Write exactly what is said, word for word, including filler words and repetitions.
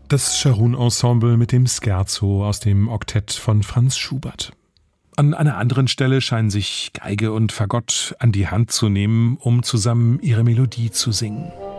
Das Scharun-Ensemble mit dem Scherzo aus dem Oktett von Franz Schubert. An einer anderen Stelle scheinen sich Geige und Fagott an die Hand zu nehmen, um zusammen ihre Melodie zu singen.